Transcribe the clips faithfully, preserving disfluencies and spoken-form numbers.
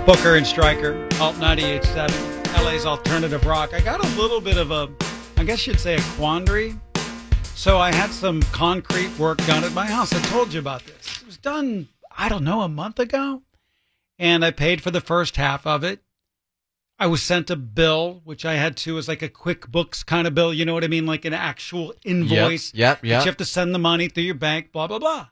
Booker and Stryker, Alt ninety-eight point seven, L A's Alternative Rock. I got a little bit of a, I guess you'd say a quandary. So I had some concrete work done at my house. I told you about this. It was done, I don't know, a month ago. And I paid for the first half of it. I was sent a bill, which I had to, as like a QuickBooks kind of bill. You know what I mean? Like an actual invoice. Yep, yep, yep. You have to send the money through your bank, blah, blah, blah.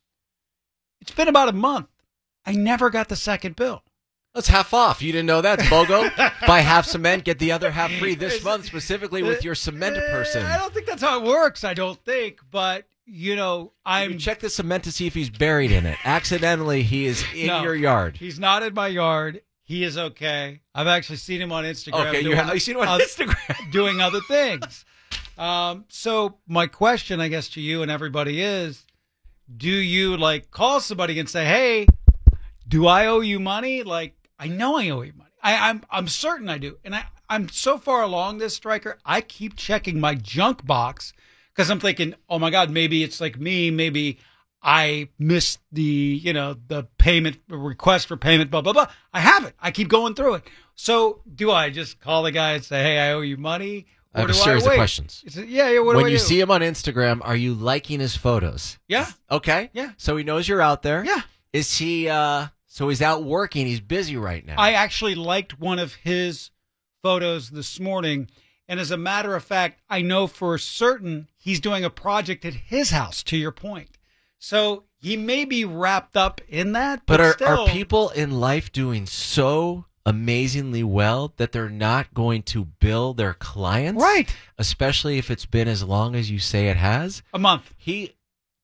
It's been about a month. I never got the second bill. That's half off. You didn't know that, BOGO? Buy half cement, get the other half free this month, specifically with your cement person. I don't think that's how it works, I don't think. But, you know, I'm... You check the cement to see if he's buried in it. Accidentally, he is in no, your yard. He's not in my yard. He is okay. I've actually seen him on Instagram. Okay, you have seen him on other, Instagram. doing other things. Um, so my question, I guess, to you and everybody is, do you, like, call somebody and say, hey, do I owe you money? Like, I know I owe you money. I, I'm I'm certain I do. And I, I'm so far along this, Stryker, I keep checking my junk box because I'm thinking, oh, my God, maybe it's like me. Maybe I missed the, you know, the payment request for payment, blah, blah, blah. I have it. I keep going through it. So do I just call the guy and say, hey, I owe you money? I have a series of questions. It, yeah, yeah. What when do I you do? see him on Instagram, are you liking his photos? Yeah. Okay. Yeah. So he knows you're out there. Yeah. Is he, uh, so he's out working. He's busy right now. I actually liked one of his photos this morning. And as a matter of fact, I know for certain he's doing a project at his house, to your point. So he may be wrapped up in that. But, but are, still, are people in life doing so amazingly well that they're not going to bill their clients? Right. Especially if it's been as long as you say it has. A month. He,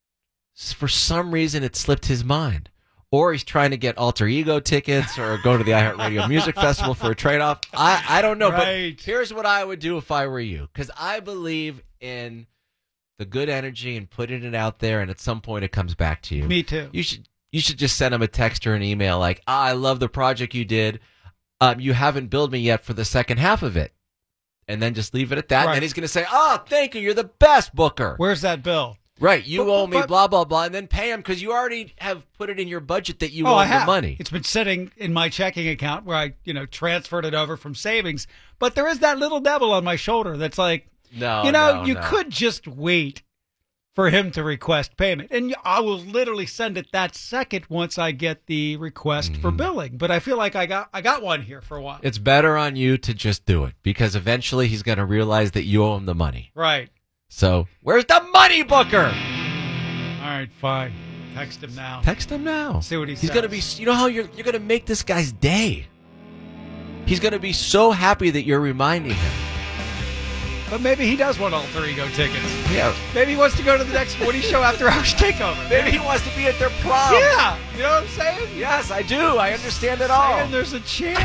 for some reason, it slipped his mind. Or he's trying to get Alter Ego tickets or go to the iHeartRadio Music Festival for a trade-off. I, I don't know. Right. But here's what I would do if I were you. Because I believe in the good energy and putting it out there, and at some point it comes back to you. Me too. You should you should just send him a text or an email like, ah, I love the project you did. Um, you haven't billed me yet for the second half of it. And then just leave it at that. Right. And then he's going to say, oh, thank you. You're the best, Booker. Where's that bill? Right, you But- owe me, but- blah, blah, blah, and then pay him because you already have put it in your budget that you Oh, owe I the have. money. It's been sitting in my checking account where I, you know, transferred it over from savings. But there is that little devil on my shoulder that's like, No, you know, no, you no. could just wait for him to request payment. And I will literally send it that second once I get the request for billing. But I feel like I got I got one here for a while. It's better on you to just do it because eventually he's going to realize that you owe him the money. Right. So, where's the money, Booker? All right, fine. Text him now. Text him now. See what he He's says. going to be, you know how you're, you're going to make this guy's day. He's going to be so happy that you're reminding him. But maybe he does want Alter Ego tickets. Yeah. Maybe he wants to go to the next Woody show after Hours Takeover. Maybe he wants to be at their prom. Yeah. You know what I'm saying? Yes, I do. I understand it all. And there's a chance.